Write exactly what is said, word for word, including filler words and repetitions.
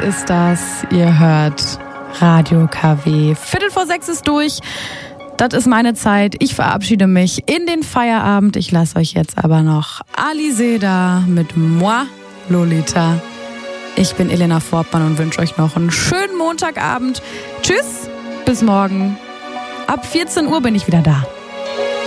ist das. Ihr hört Radio K W. Viertel vor sechs ist durch. Das ist meine Zeit. Ich verabschiede mich in den Feierabend. Ich lasse euch jetzt aber noch Alizé da mit Moi, Lolita. Ich bin Elena Fortmann und wünsche euch noch einen schönen Montagabend. Tschüss, bis morgen. Ab vierzehn Uhr bin ich wieder da.